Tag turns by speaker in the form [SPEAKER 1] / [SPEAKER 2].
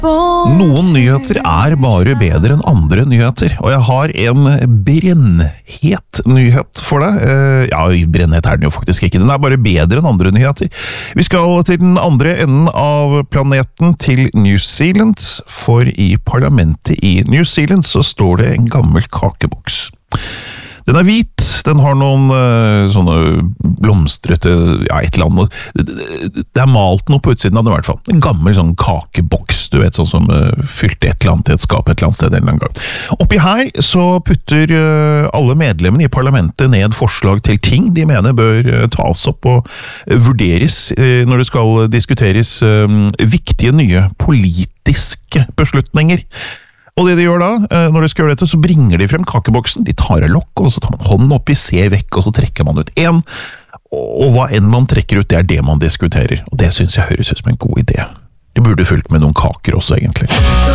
[SPEAKER 1] Noen nyheter bare bedre enn andre nyheter, og jeg har en brennhet nyhet for deg. Ja, brennhet den jo faktisk ikke, den bare bedre enn andre nyheter. Vi skal til den andre enden av planeten, til New Zealand, for i parlamentet i New Zealand så står det en gammel kakeboks. Den hvit, den har noen sånne blomstrete, ja, et eller annet. Det malt noe på utsiden av det i hvert fall. En gammel sånn kakeboks, du vet, sånn som fylte et eller annet i et skap et eller annet sted en eller annen gang. Oppi her så putter alle medlemmene i parlamentet ned forslag til ting de mener bør tas opp og vurderes når det skal diskuteres viktige nye politiske beslutninger. Og det de gjør da, når de skal gjøre dette, så bringer de frem kakeboksen, de tar av lokk, og så tar man hånden oppi, ser vekk, og så trekker man ut en, og hva enn man trekker ut, det det man diskuterer. Og det synes jeg høres ut som en god idé. Det burde fulgt med noen kaker også, egentlig.